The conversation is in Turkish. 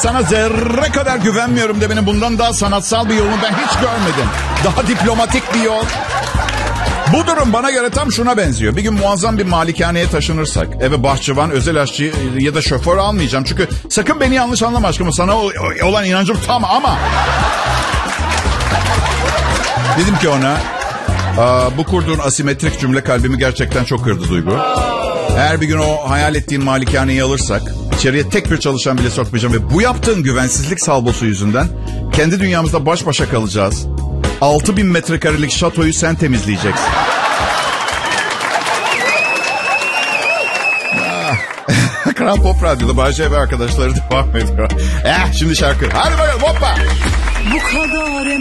sana zerre kadar güvenmiyorum demenin bundan daha sanatsal bir yolunu ben hiç görmedim. Daha diplomatik bir yol. Bu durum bana göre tam şuna benziyor. Bir gün muazzam bir malikaneye taşınırsak eve bahçıvan, özel aşçı ya da şoför almayacağım. Çünkü sakın beni yanlış anlama aşkım. Sana olan inancım tam ama... Dedim ki ona, bu kurduğun asimetrik cümle kalbimi gerçekten çok kırdı Duygu. Eğer bir gün o hayal ettiğin malikaneyi alırsak içeriye tek bir çalışan bile sokmayacağım. Ve bu yaptığın güvensizlik salvosu yüzünden kendi dünyamızda baş başa kalacağız. 6000 metrekarelik şatoyu sen temizleyeceksin. Kral Pop Radyo'da Bahçe ve arkadaşları devam ediyor. Şimdi şarkı. Hadi bakalım hoppa. Bu kadar